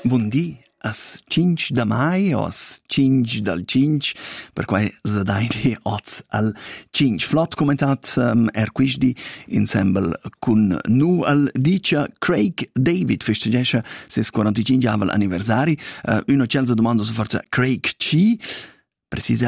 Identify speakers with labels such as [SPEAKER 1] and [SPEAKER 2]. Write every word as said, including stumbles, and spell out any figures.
[SPEAKER 1] Buondì, as cinc da mai o as cinc dal cinc, per quai zadaini oz al cinc. Flott commentat um, er quisdi ensemble cun nu al dice Craig David festegescha ses quarantacinc avel anniversari. Uh, uno celza domanda su forza Craig C, precisa